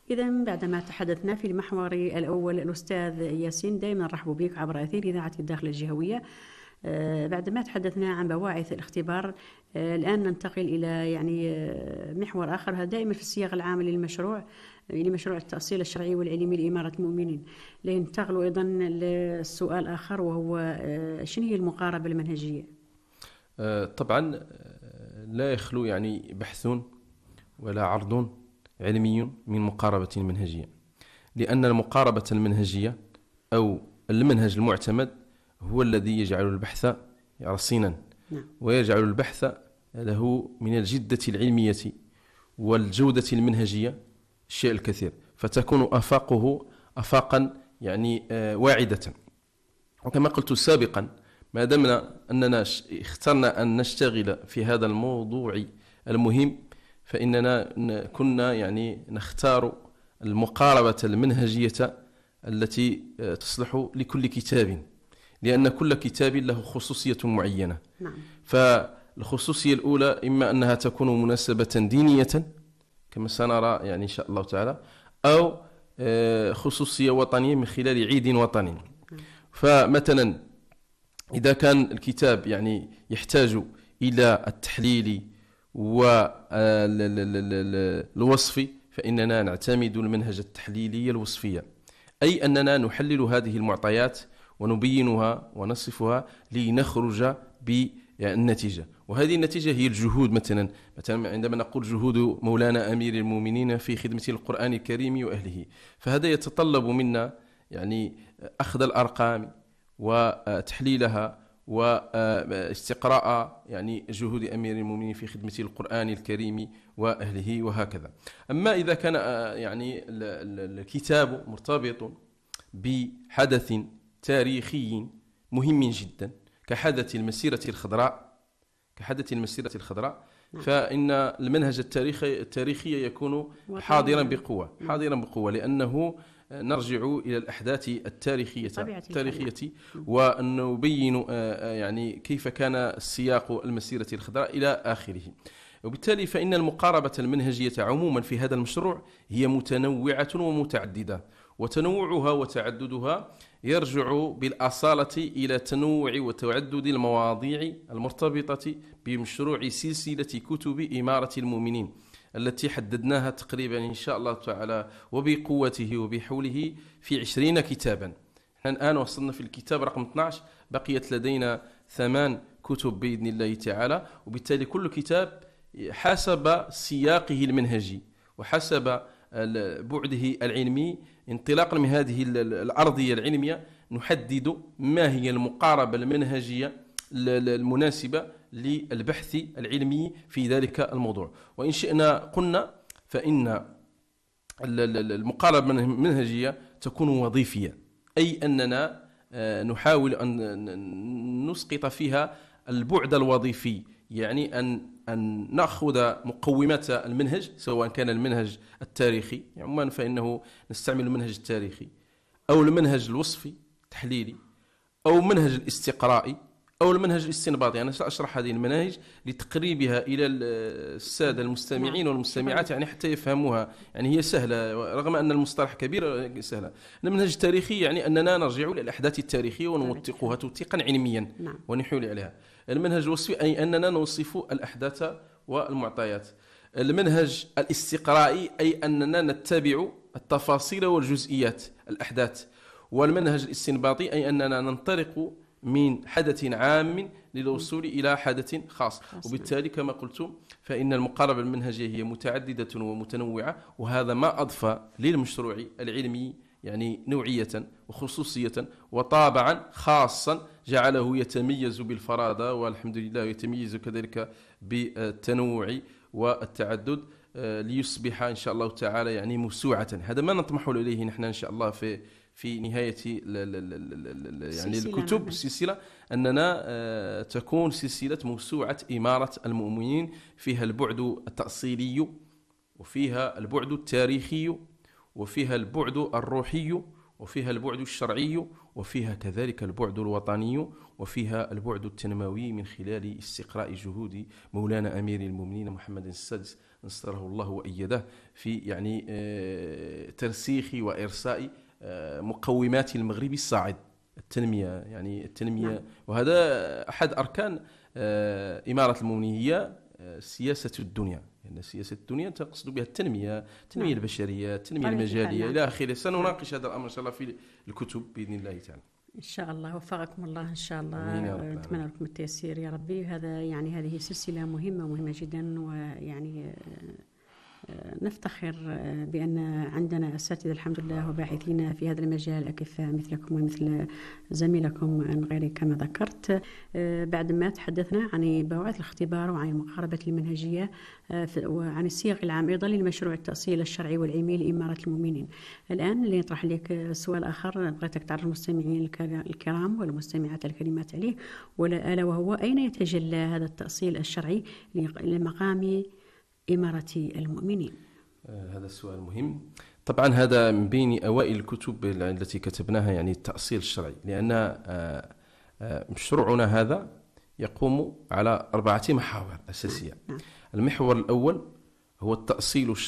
إذا بعدما تحدثنا في المحور الأول الأستاذ ياسين، دائما نرحب بك عبر أثير إذاعة الداخل الجهوية. بعدما تحدثنا عن بواعث الاختبار، الآن ننتقل إلى محور آخر، هذا دائما في الصياغة العامة للمشروع، لمشروع التأصيل الشرعي والعلمي لإمارة المؤمنين. لننتقل أيضا للسؤال آخر، وهو شنو هي المقاربة المنهجية؟ طبعا لا يخلو بحث ولا عرض علمي من مقاربة منهجية، لأن المقاربة المنهجية أو المنهج المعتمد هو الذي يجعل البحث رصينا، ويجعل البحث له من الجدة العلمية والجودة المنهجية الشيء الكثير، فتكون آفاقه آفاقا واعدة. وكما قلت سابقا، ما دمنا أننا اخترنا أن نشتغل في هذا الموضوع المهم، فإننا كنا نختار المقاربة المنهجية التي تصلح لكل كتاب، لأن كل كتاب له خصوصية معينة. فالخصوصية الأولى إما أنها تكون مناسبة دينية كما سنرى إن شاء الله تعالى، أو خصوصية وطنية من خلال عيد وطني. فمثلا إذا كان الكتاب يحتاج إلى التحليل والوصف، فإننا نعتمد المنهج التحليلي الوصفية، أي أننا نحلل هذه المعطيات ونبينها ونصفها لنخرج بالنتيجة. وهذه النتيجة هي الجهود. مثلا عندما نقول جهود مولانا أمير المؤمنين في خدمة القرآن الكريم وأهله، فهذا يتطلب منا أخذ الأرقام وتحليلها واستقراء جهود أمير المؤمنين في خدمة القرآن الكريم وأهله وهكذا. أما إذا كان الكتاب مرتبط بحدث تاريخي مهم جدا كحدث المسيرة الخضراء، فإن المنهج التاريخي يكون حاضرا بقوة، لأنه نرجع إلى الأحداث التاريخية ونبين كيف كان السياق المسيرة الخضراء إلى آخره. وبالتالي فإن المقاربة المنهجية عموما في هذا المشروع هي متنوعة ومتعددة، وتنوعها وتعددها يرجع بالأصالة إلى تنوع وتعدد المواضيع المرتبطة بمشروع سلسلة كتب إمارة المؤمنين التي حددناها تقريبا إن شاء الله تعالى وبقوته وبحوله في 20 كتابا. نحن الآن وصلنا في الكتاب رقم 12، بقيت لدينا 8 كتب بإذن الله تعالى. وبالتالي كل كتاب حسب سياقه المنهجي وحسب بعده العلمي، انطلاقا من هذه الأرضية العلمية نحدد ما هي المقاربة المنهجية المناسبة للبحث العلمي في ذلك الموضوع. وإن شئنا قلنا فإن المقاربة المنهجية تكون وظيفية، أي أننا نحاول أن نسقط فيها البعد الوظيفي، أن نأخذ مقومات المنهج، سواء كان المنهج التاريخي عموما فإنه نستعمل المنهج التاريخي، أو المنهج الوصفي التحليلي، أو المنهج الاستقرائي، أو المنهج الاستنباطي. أنا سأشرح هذه المناهج لتقريبها إلى السادة المستمعين والمستمعات حتى يفهموها. هي سهلة رغم أن المصطلح كبير، سهلة. المنهج التاريخي أننا نرجع إلى الأحداث التاريخية ونوثقها توثيقا علميا ونحول عليها. المنهج الوصفي أي أننا نوصف الأحداث والمعطيات. المنهج الاستقرائي أي أننا نتبع التفاصيل والجزئيات الأحداث. والمنهج الاستنباطي أي أننا ننطلق من حدث عام للوصول إلى حدث خاص. وبالتالي كما قلت فإن المقاربة المنهجية هي متعددة ومتنوعة، وهذا ما أضفى للمشروع العلمي نوعية وخصوصية وطابعا خاصا جعله يتميز بالفرادة، والحمد لله يتميز كذلك بالتنوع والتعدد، ليصبح إن شاء الله تعالى موسوعة. هذا ما نطمح إليه نحن إن شاء الله في نهاية الكتب السلسلة، أننا تكون سلسلة موسوعة إمارة المؤمنين، فيها البعد التأصيلي، وفيها البعد التاريخي، وفيها البعد الروحي، وفيها البعد الشرعي، وفيها كذلك البعد الوطني، وفيها البعد التنموي من خلال استقراء جهود مولانا أمير المؤمنين محمد السادس نصره الله وأيده في يعني ترسيخ وإرساء مقومات المغرب الصاعد، التنمية يعني التنمية. نعم. وهذا أحد أركان إمارة المؤمنين، هي سياسة الدنيا، يعني سياسة الدنيا تقصد بها التنمية البشرية، التنمية المجالية إلى آخره. سنناقش هذا الأمر إن شاء الله في الكتب بإذن الله تعالى. إن شاء الله وفقكم الله إن شاء الله، نتمنى لكم التيسير يا ربي. هذا يعني هذه سلسلة مهمة جدا، ويعني نفتخر بأن عندنا أساتذة الحمد لله وباحثين في هذا المجال أكفاء مثلكم ومثل زميلكم من غيري كما ذكرت. بعد ما تحدثنا عن بواعث الاختبار وعن مقاربة المنهجية وعن الصيغ العام أيضا للمشروع التأصيل الشرعي والعلمي لإمارة المؤمنين، الآن اللي يطرح لك سؤال آخر بغيتك تعرف المستمعين الكرام والمستمعات الكريمات عليه، ألا وهو أين يتجلى هذا التأصيل الشرعي لمقام إمارة المؤمنين؟ هذا السؤال مهم. طبعا هذا من بين أوائل الكتب التي كتبناها، يعني التأصيل الشرعي، لأن مشروعنا هذا يقوم على 4 محاور أساسية. المحور الأول هو التأصيل